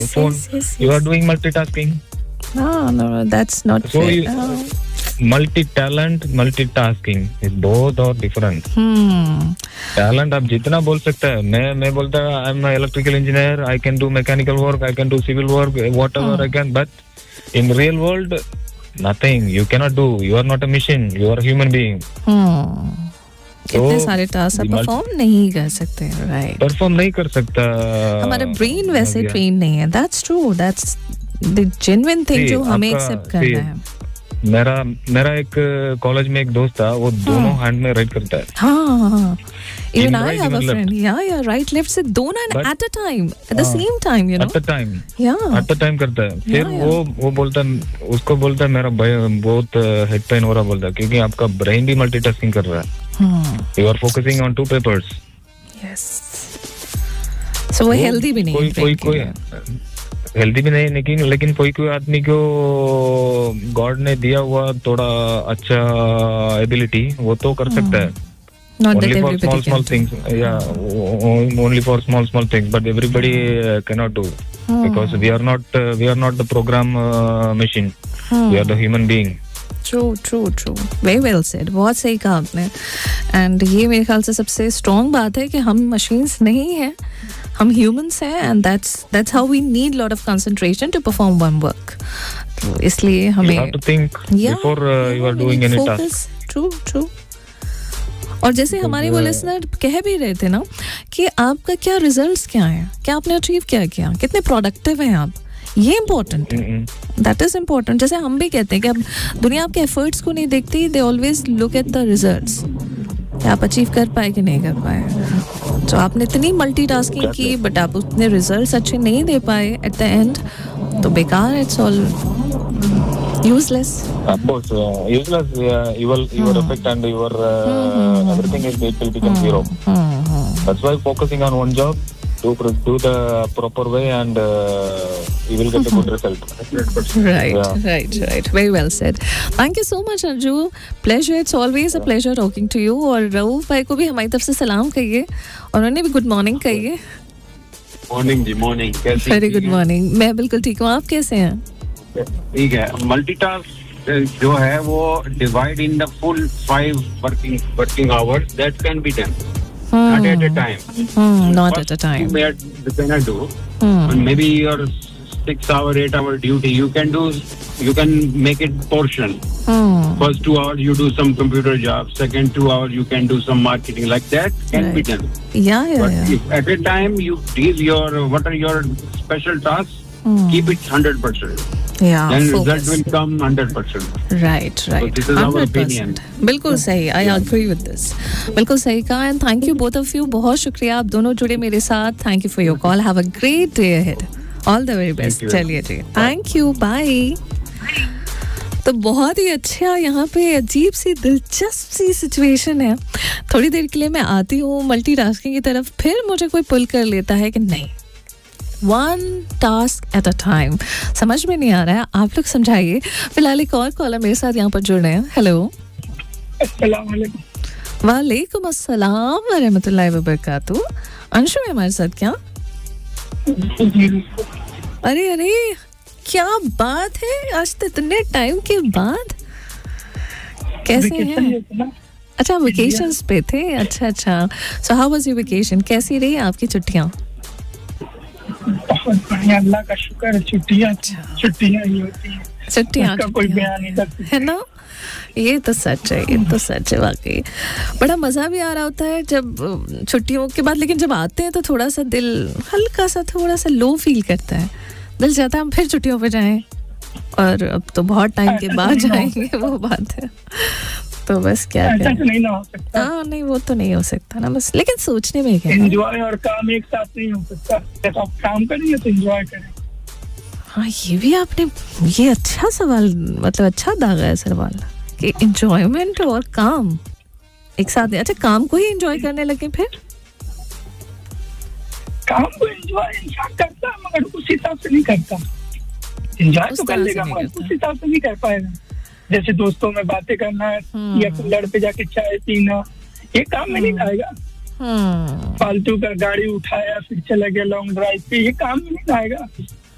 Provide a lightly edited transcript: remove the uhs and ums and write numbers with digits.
phone. You are doing multitasking. No, that's not So fair. multi-talent, multitasking is both are different. Talent आप जितना बोल सकते हैं. मैं बोलता I am an electrical engineer. I can do mechanical work. I can do civil work. Whatever I can. But in real world, nothing. You cannot do. You are not a machine. You are a human being. इतने सारे task आप perform नहीं कर सकते, right? Perform नहीं कर सकता. हमारा ब्रेन वैसे ट्रेन नहीं है. That's true. That's the genuine thing जो हमें एक्सेप्ट करना है. मेरा एक कॉलेज में एक दोस्त था, वो दोनों हैंड में राइट करता है. हाँ. Even I have a friend. Yeah, right, left से दोनों at a time, at the same time, you know. At the time. Yeah. At the time करता है. फिर वो बोलता है, उसको बोलता है मेरा बहुत हेड पेन हो रहा, बोलता है क्योंकि आपका ब्रेन भी मल्टीटास्किंग कर रहा है. You are focusing on two papers. Yes. So वो हेल्दी भी नहीं है. कोई हेल्दी भी नहीं, लेकिन कोई आदमी को गॉड ने दिया हुआ थोड़ा अच्छा एबिलिटी, वो तो कर सकता है. Not only that for everybody small things. Yeah, only for small things, but everybody cannot do because we are not the program machine. We are the human being. True. Very well said. बहुत सही कहा आपने. And ये मेरे ख्याल से सबसे strong बात है कि हम machines नहीं हैं, हम humans हैं, and that's how we need lot of concentration to perform one work. तो इसलिए हमें you have to think before you are doing any task. True. और जैसे हमारे वो लिसनर कह भी रहे थे ना कि आपका क्या रिजल्ट्स क्या हैं, क्या आपने अचीव क्या किया, कितने प्रोडक्टिव हैं आप, ये इम्पोर्टेंट है. That is important. जैसे हम भी कहते हैं कि अब दुनिया आपके एफर्ट्स को नहीं देखती, they always look at the results, कि आप अचीव कर पाए कि नहीं कर पाए. तो आपने इतनी मल्टीटास्किंग की बट आप उतने रिजल्ट्स अच्छे नहीं दे पाए एट द एंड, तो बेकार. It's all useless. Of course, useless. Your effect and your everything it will become zero. That's why focusing on one job, do the proper way, and you will get a good result. Right. Very well said. Thank you so much, Anju. Pleasure. It's always a pleasure talking to you. और रऊफ भाई को भी हमारी तरफ से सलाम कहिए और उन्हें भी गुड मॉर्निंग कहिए. मॉर्निंग जी, मॉर्निंग. कैसे? Very good morning. मैं बिल्कुल ठीक हूँ. आप कैसे हैं? ठीक है. मल्टीटास्क जो है वो divide in the full 5 working hours that can be done. Not at a time. Not at a time. You cannot do. And maybe your 6-hour, 8-hour duty, you can make it portion. First 2 hours you do some computer job. Second 2 hours you can do some marketing. Like that can be done. Yeah. But if at a time you deal what are your special tasks, keep it 100%. Yeah, then focus. result will come 100%. Right. So this is our opinion. बिल्कुल सही. I agree with this. बिल्कुल सही कहा. And thank you both of you. बहुत शुक्रिया आप दोनों जुड़े मेरे साथ. Thank you for your call. Have a great day ahead. All the very best. चलिए जी. Thank you. Bye. तो बहुत ही अच्छा यहाँ पे अजीब सी दिलचस्प सी सिचुएशन है. थोड़ी देर के लिए मैं आती हूँ मल्टीटास्किंग की तरफ, फिर मुझे कोई पुल कर लेता है कि नहीं, one task at a time. समझ में नहीं आ रहा है, आप लोग समझाइए. फिलहाल एक और कॉलर मेरे साथ यहाँ पर जुड़ रहे हैं. हेलो. अस्सलाम वालेकुम. वालेकुम अस्सलाम व रहमतुल्लाहि व बरकातहू. अंशु है हमारे साथ क्या? अरे क्या बात है, आज तो इतने टाइम के बाद. कैसे हैं? अच्छा, वेकेशंस पे थे. अच्छा. So how was your vacation? कैसी रही आपकी छुट्टियाँ? बहुत बढ़िया, अल्लाह का शुक्र. छुट्टियाँ ही होती हैं. छुट्टियाँ कोई बयान नहीं कर है ना. ये तो सच है वाकई. बड़ा मज़ा भी आ रहा होता है जब छुट्टियों के बाद, लेकिन जब आते हैं तो थोड़ा सा दिल हल्का सा थोड़ा सा लो फील करता है. दिल चाहता है हम फिर छुट्टियों पे जाएं, और अब तो बहुत टाइम के बाद जाएंगे. वो बात है. तो बस क्या ऐसा तो नहीं ना हो सकता. हाँ नहीं, वो तो नहीं हो सकता ना, बस लेकिन सोचने में क्या, एंजॉय और काम एक साथ नहीं हो सकता. जब आप काम करेंगे तो एंजॉय करें. हाँ, ये भी आपने ये अच्छा सवाल, मतलब अच्छा दागा है सवाल कि एंजॉयमेंट और काम एक साथ. अच्छा, काम को ही एंजॉय करने लगे फिर? काम को एंजॉय इंसान करता है मगर उस हिसाब से नहीं करता. एंजॉय तो कर लेगा मगर उस हिसाब से नहीं कर पाएगा. जैसे दोस्तों में बातें करना या फिर लड़ पे जाके चाय पीना, ये काम में नहीं आएगा. फालतू का गाड़ी उठाया फिर चला गया लॉन्ग ड्राइव पे, ये काम में नहीं आएगा.